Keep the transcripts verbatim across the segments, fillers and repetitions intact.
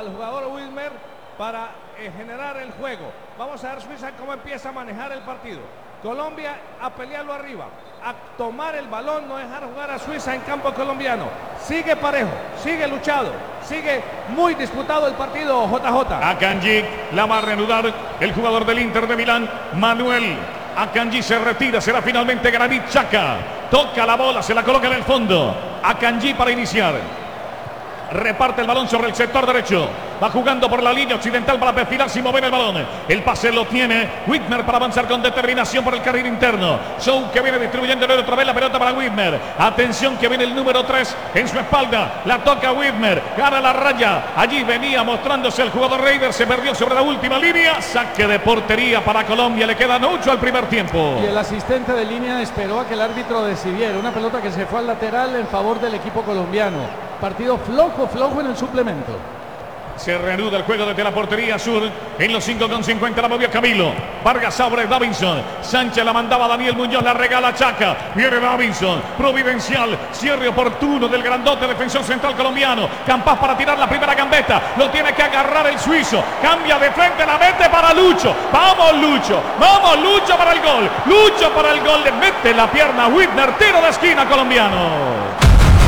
al jugador Wilmer para eh, generar el juego. Vamos a ver Suiza cómo empieza a manejar el partido. Colombia a pelearlo arriba, a tomar el balón, no dejar jugar a Suiza en campo colombiano. Sigue parejo, sigue luchado, sigue muy disputado el partido, J J. Akanji la va a reanudar el jugador del Inter de Milán, Manuel. Akanji se retira, será finalmente Granit Xhaka. Toca la bola, se la coloca en el fondo. Akanji para iniciar. Reparte el balón sobre el sector derecho. Va jugando por la línea occidental para perfilarse y mover el balón. El pase lo tiene Whitmer para avanzar con determinación por el carril interno. Show que viene distribuyendo otra vez la pelota para Whitmer. Atención que viene el número tres en su espalda. La toca Whitmer. Gana la raya. Allí venía mostrándose el jugador Raider. Se perdió sobre la última línea. Saque de portería para Colombia. Le quedan ocho al primer tiempo. Y el asistente de línea esperó a que el árbitro decidiera. Una pelota que se fue al lateral en favor del equipo colombiano. Partido flojo, flojo en el suplemento. Se reanuda el juego desde la portería sur. En los cinco con cincuenta la movió Camilo. Vargas sobre Davinson. Sánchez la mandaba a Daniel Muñoz. La regala Xhaka. Viene Davinson. Providencial. Cierre oportuno del grandote defensor central colombiano. Campas para tirar la primera gambeta. Lo tiene que agarrar el suizo. Cambia de frente. La mete para Lucho. Vamos Lucho. Vamos Lucho para el gol. Lucho para el gol. Le mete la pierna a Whitner. Tiro de esquina colombiano.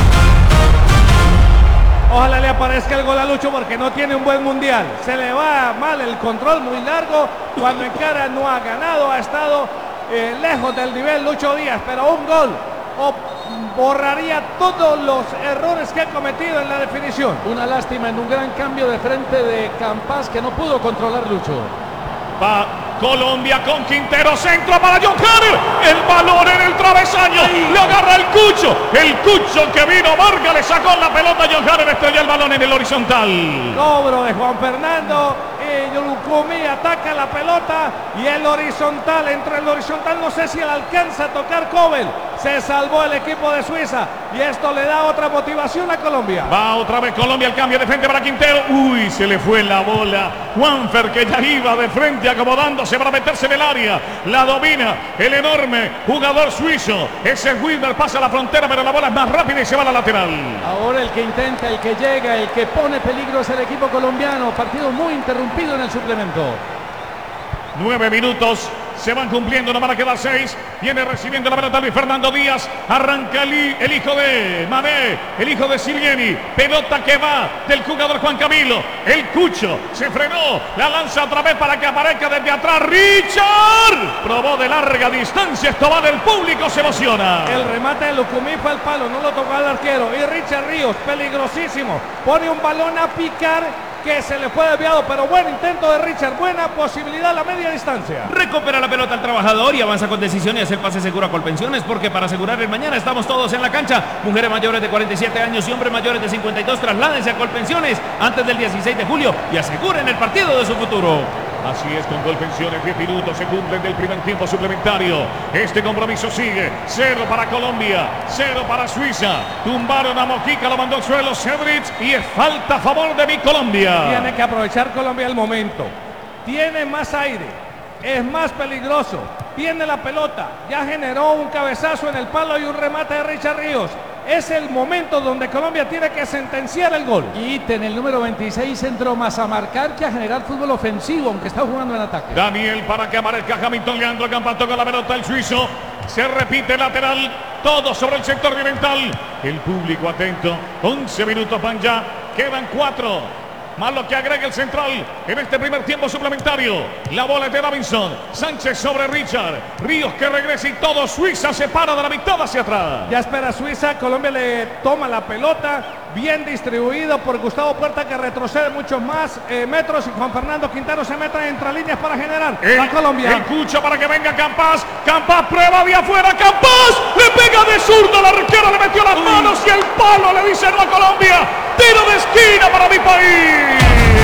Ojalá le aparezca el gol a Lucho porque no tiene un buen mundial. Se le va mal el control, muy largo. Cuando encara no ha ganado, ha estado eh, lejos del nivel Lucho Díaz. Pero un gol o borraría todos los errores que ha cometido en la definición. Una lástima en un gran cambio de frente de Campas que no pudo controlar Lucho. Va Colombia con Quintero, centro para John Hader, el balón en el travesaño, ¡ay! Le agarra el Cucho, el Cucho que vino, Vargas le sacó la pelota, John Hader estrella el balón en el horizontal. Cobro de Juan Fernando, y Lucumí ataca la pelota y el horizontal, entre el horizontal no sé si le alcanza a tocar Kobel. Se salvó el equipo de Suiza y esto le da otra motivación a Colombia. Va otra vez Colombia, el cambio de frente para Quintero. Uy, se le fue la bola. Juanfer que ya iba de frente acomodándose para meterse en el área. La domina el enorme jugador suizo. Ese Wilmer pasa la frontera, pero la bola es más rápida y se va a la lateral. Ahora el que intenta, el que llega, el que pone peligro es el equipo colombiano. Partido muy interrumpido en el suplemento. Nueve minutos. Se van cumpliendo, no van a quedar seis. Viene recibiendo la pelota Luis Fernando Díaz. Arranca el, el hijo de Mané, el hijo de Silieni. Pelota que va del jugador Juan Camilo. El Cucho se frenó. La lanza otra vez para que aparezca desde atrás. Richard probó de larga distancia. Esto va del público, se emociona. El remate de Lucumí fue al palo, no lo tocó al arquero. Y Richard Ríos, peligrosísimo. Pone un balón a picar que se le fue desviado, pero buen intento de Richard, buena posibilidad a la media distancia. Recupera la pelota al trabajador y avanza con decisión y hace el pase seguro a Colpensiones, porque para asegurar el mañana estamos todos en la cancha. Mujeres mayores de cuarenta y siete años y hombres mayores de cincuenta y dos, trasládense a Colpensiones antes del dieciséis de julio y aseguren el partido de su futuro. Así es, con Colpensiones, diez minutos se cumplen del primer tiempo suplementario. Este compromiso sigue. Cero para Colombia, cero para Suiza. Tumbaron a Mojica, lo mandó al suelo Cedric y es falta a favor de mi Colombia. Tiene que aprovechar Colombia el momento. Tiene más aire, es más peligroso. Tiene la pelota, ya generó un cabezazo en el palo y un remate de Richard Ríos. Es el momento donde Colombia tiene que sentenciar el gol. Y ten el número veintiséis entró más a marcar que a generar fútbol ofensivo, aunque está jugando en ataque. Daniel para que aparezca Hamilton Leandro Campato con la pelota, el suizo. Se repite lateral, todo sobre el sector oriental. El público atento. once minutos van ya, quedan cuatro. Más lo que agrega el central en este primer tiempo suplementario. La bola es de Davinson. Sánchez sobre Richard. Ríos que regresa y todo. Suiza se para de la mitad hacia atrás. Ya espera Suiza. Colombia le toma la pelota. Bien distribuido por Gustavo Puerta, que retrocede muchos más eh, metros. Y Juan Fernando Quintero se mete entre líneas para generar. El, a Colombia. El Cucho para que venga Campas. Campas prueba de afuera. Campas le pega de zurdo. La arquera le metió las Uy. manos y el palo le dice no a Colombia. Tiro de esquina para mi país.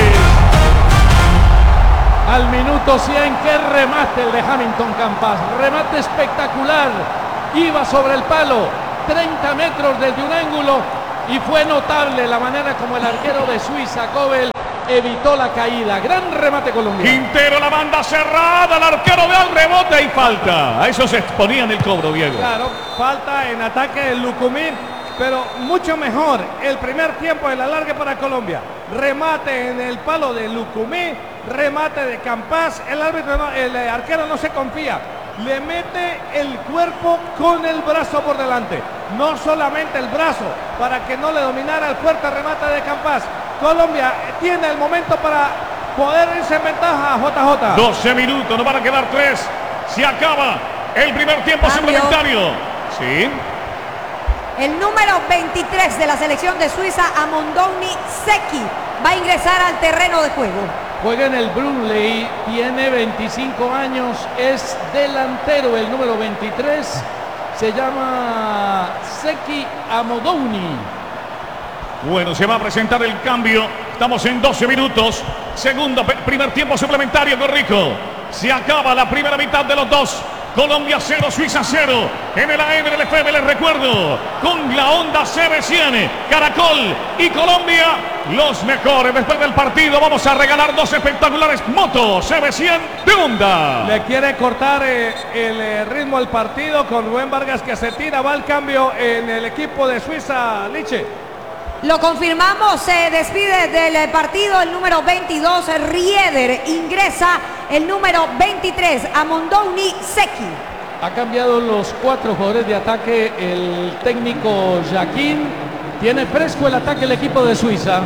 Al minuto cien, qué remate el de Hamilton Campas. Remate espectacular. Iba sobre el palo, treinta metros desde un ángulo. Y fue notable la manera como el arquero de Suiza, Kobel, evitó la caída. Gran remate colombiano. Quintero, la banda cerrada. El arquero ve al rebote y falta. A eso se exponía en el cobro, Diego. Claro, falta en ataque de Lucumí. Pero mucho mejor el primer tiempo del alargue para Colombia. remate en el palo de Lucumí, remate de Campas, el árbitro, no, el arquero no se confía, le mete el cuerpo con el brazo por delante, no solamente el brazo, para que no le dominara el fuerte remate de Campas. Colombia tiene el momento para poder irse en ventaja, J J. doce minutos, nos van a quedar tres, se acaba el primer tiempo Cambio. suplementario. Sí. El número veintitrés de la selección de Suiza, Amondoni Secchi, va a ingresar al terreno de juego. Juega en el Brunley, tiene veinticinco años, es delantero, el número veintitrés, se llama Secchi Amondoni. Bueno, se va a presentar el cambio. Estamos en doce minutos. Segundo, primer tiempo suplementario, Corrico. Se acaba la primera mitad de los dos. Colombia cero, Suiza cero. En el A M del F M les recuerdo, con la Honda C B cien, Caracol y Colombia, los mejores. Después del partido vamos a regalar dos espectaculares motos C B cien de Honda. Le quiere cortar eh, el eh, ritmo al partido con Rubén Vargas, que se tira. Va el cambio en el equipo de Suiza, Liche. Lo confirmamos, se despide del partido el número veintidós, Rieder, ingresa el número veintitrés, Amondoni Secchi. Ha cambiado los cuatro jugadores de ataque, el técnico Jaquín. Tiene fresco el ataque el equipo de Suiza.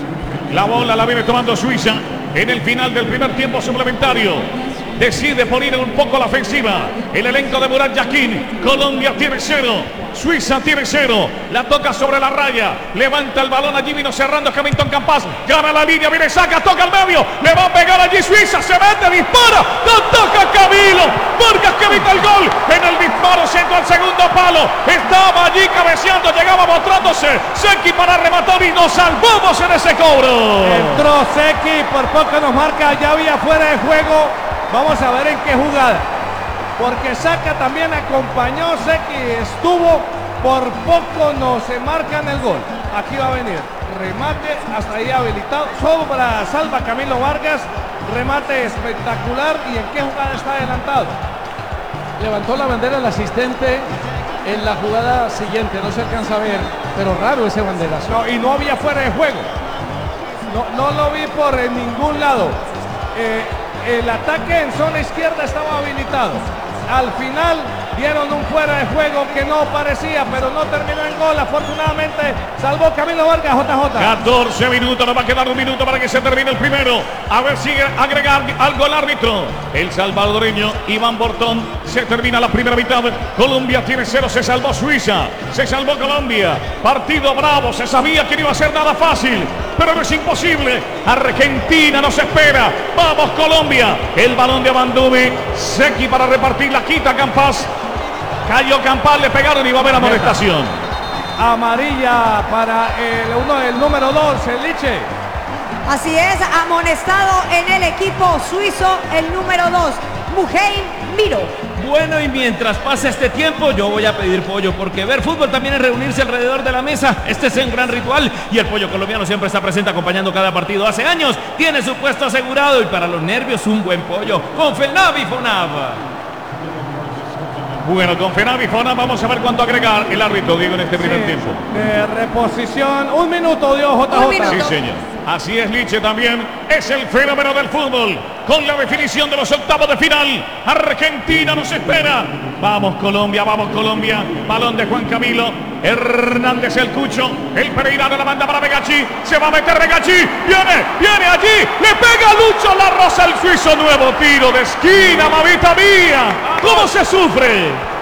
La bola la viene tomando Suiza en el final del primer tiempo suplementario. Decide poner un poco la ofensiva el elenco de Murat Yakin. Colombia tiene cero, Suiza tiene cero. La toca sobre la raya, levanta el balón, allí vino cerrando Hamilton Campas, gana la línea, viene, saca, toca al medio, le va a pegar allí Suiza, se mete, dispara, no toca Camilo Vargas, que evita el gol en el disparo, centro al segundo palo, estaba allí cabeceando, llegaba mostrándose Secchi para rematar y nos salvamos en ese cobro. Entró Secchi, por poco nos marca, ya había fuera de juego. Vamos a ver en qué jugada, porque Saca también acompañó, Secchi estuvo, por poco no se marcan el gol. Aquí va a venir, remate hasta ahí habilitado, sobra, salva Camilo Vargas, remate espectacular. ¿Y en qué jugada está adelantado? Levantó la bandera el asistente en la jugada siguiente, no se alcanza a ver, pero raro ese banderazo. No, y no había fuera de juego, no, no lo vi por en ningún lado. Eh, El ataque en zona izquierda estaba habilitado. Al final dieron un fuera de juego que no parecía, pero no terminó en gol. Afortunadamente salvó Camilo Vargas, J J. catorce minutos, nos va a quedar un minuto para que se termine el primero. A ver si agregar algo el árbitro. El salvadoreño Iván Bortón. Se termina la primera mitad. Colombia tiene cero, se salvó Suiza, se salvó Colombia. Partido bravo, se sabía que no iba a ser nada fácil, pero no es imposible. Argentina nos espera. Vamos Colombia. El balón de Amondoni Secchi para repartir, la quita Campas. Cayó Campas, le pegaron y va a haber amonestación. Amarilla para el, uno, el número dos, el Liche. Así es, amonestado en el equipo suizo el número dos, Muheim Miro. Bueno, y mientras pasa este tiempo, yo voy a pedir pollo, porque ver fútbol también es reunirse alrededor de la mesa. Este es un gran ritual y el pollo colombiano siempre está presente acompañando cada partido. Hace años tiene su puesto asegurado y para los nervios un buen pollo con Fenab y Fonab. Bueno, con Fenab y Fonab vamos a ver cuánto agregar el árbitro, Diego, en este primer Sí, tiempo. de reposición, un minuto dio J J. Un minuto. Sí, señor. Así es, Liche también. Es el fenómeno del fútbol. Con la definición de los octavos de final. Argentina nos espera. Vamos Colombia, vamos Colombia. Balón de Juan Camilo Hernández, el Cucho. El Pereirano la manda para Begachi. Se va a meter Begachi. Viene, viene allí. Le pega a Lucho, la rosa el suizo. Nuevo tiro de esquina, mamita mía. ¿Cómo se sufre?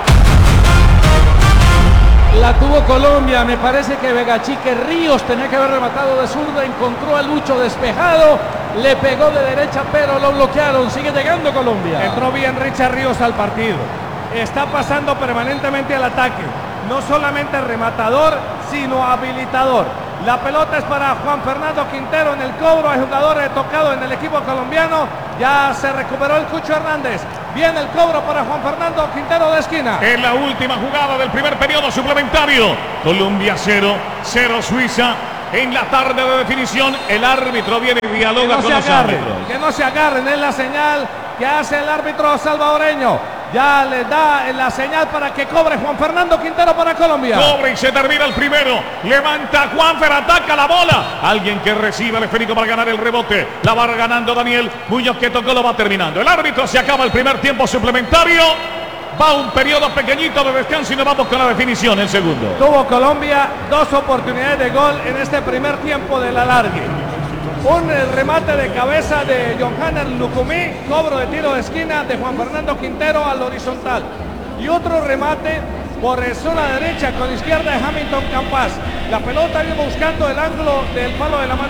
La tuvo Colombia, me parece que Begachique Ríos tenía que haber rematado de zurda, encontró a Lucho despejado, le pegó de derecha pero lo bloquearon, sigue llegando Colombia. Entró bien Richard Ríos al partido. Está pasando permanentemente al ataque. No solamente rematador, sino habilitador. La pelota es para Juan Fernando Quintero en el cobro. Hay jugadores tocados en el equipo colombiano. Ya se recuperó el Cucho Hernández. Viene el cobro para Juan Fernando Quintero de esquina. En la última jugada del primer periodo suplementario. Colombia cero, cero Suiza. En la tarde de definición, el árbitro viene y dialoga Que no con se los agarren, árbitros. que no se agarren, es la señal que hace el árbitro salvadoreño. Ya le da la señal para que cobre Juan Fernando Quintero para Colombia. Cobre y se termina el primero. Levanta Juanfer, ataca la bola. Alguien que recibe el esférico para ganar el rebote. La va ganando Daniel Muñoz, que tocó, lo va terminando. El árbitro, se acaba el primer tiempo suplementario. Va un periodo pequeñito de descanso y nos vamos con la definición, el segundo. Tuvo Colombia dos oportunidades de gol en este primer tiempo del alargue. Un remate de cabeza de Johanner Lucumí, cobro de tiro de esquina de Juan Fernando Quintero al horizontal. Y otro remate por zona derecha con izquierda de Hamilton Campas. La pelota iba buscando el ángulo del palo de la mano